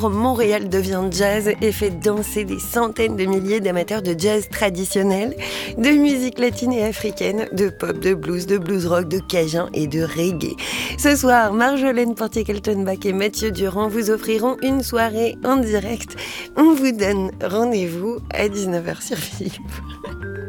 Montréal devient jazz et fait danser des centaines de milliers d'amateurs de jazz traditionnel, de musique latine et africaine, de pop, de blues rock, de cajun et de reggae. Ce soir, Marjolaine Portier-Keltenbach et Mathieu Durand vous offriront une soirée en direct. On vous donne rendez-vous à 19h sur Philippe.